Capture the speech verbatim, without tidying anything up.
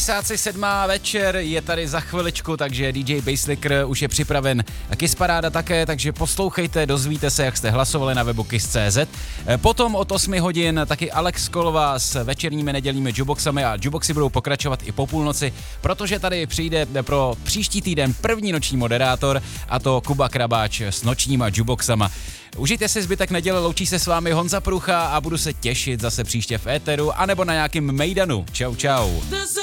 Kisáci sedmá večer je tady za chviličku, takže D J Basslicker už je připraven. Kiss Paráda také, takže poslouchejte, dozvíte se, jak jste hlasovali na webu kiss tečka cé zet. Potom od osmi hodin taky Alex Kolová s večerními nedělními jukeboxami a jukeboxy budou pokračovat i po půlnoci, protože tady přijde pro příští týden první noční moderátor, a to Kuba Krabáč s nočníma jukeboxama. Užijte si zbytek neděle, loučí se s vámi Honza Prucha a budu se těšit zase příště v éteru anebo na nějakým mejdanu. Čau, čau.